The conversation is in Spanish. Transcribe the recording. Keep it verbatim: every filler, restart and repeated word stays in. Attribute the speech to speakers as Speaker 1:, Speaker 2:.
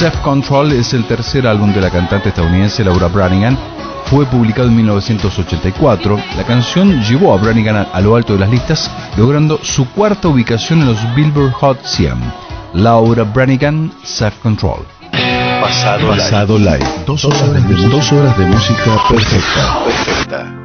Speaker 1: Self Control es el tercer álbum de la cantante estadounidense Laura Branigan. Fue publicado en mil novecientos ochenta y cuatro. La canción llevó a Branigan a lo alto de las listas, logrando su cuarta ubicación en los Billboard Hot cien. Laura Branigan, Self Control.
Speaker 2: Pasado,
Speaker 3: Pasado Live.
Speaker 2: Dos horas de,
Speaker 3: Dos horas de música perfecta.
Speaker 2: perfecta.